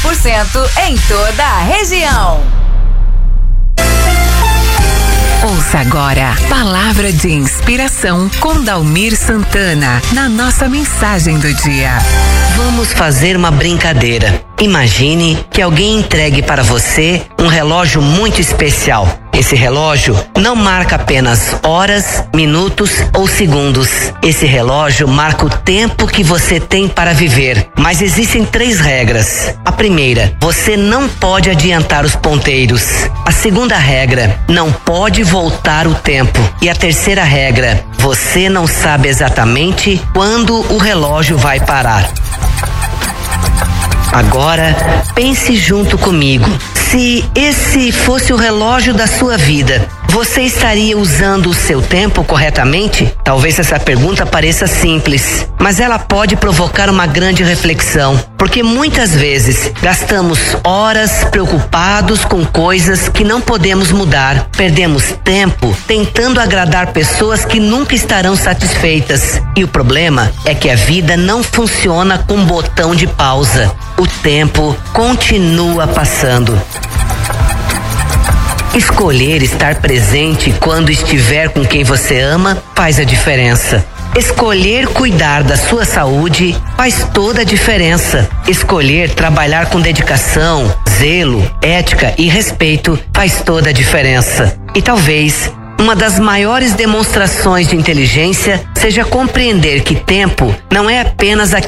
em toda a região. Ouça agora Palavra de Inspiração com Dalmir Santana, na nossa mensagem do dia. Vamos fazer uma brincadeira. Imagine que alguém entregue para você um relógio muito especial. Esse relógio não marca apenas horas, minutos ou segundos. Esse relógio marca o tempo que você tem para viver. Mas existem 3 regras. A primeira, você não pode adiantar os ponteiros. A segunda regra, não pode voltar o tempo. E a terceira regra, você não sabe exatamente quando o relógio vai parar. Agora, pense junto comigo. Se esse fosse o relógio da sua vida, você estaria usando o seu tempo corretamente? Talvez essa pergunta pareça simples, mas ela pode provocar uma grande reflexão, porque muitas vezes gastamos horas preocupados com coisas que não podemos mudar. Perdemos tempo tentando agradar pessoas que nunca estarão satisfeitas. E o problema é que a vida não funciona com botão de pausa. O tempo continua passando. Escolher estar presente quando estiver com quem você ama faz a diferença. Escolher cuidar da sua saúde faz toda a diferença. Escolher trabalhar com dedicação, zelo, ética e respeito faz toda a diferença. E talvez uma das maiores demonstrações de inteligência seja compreender que tempo não é apenas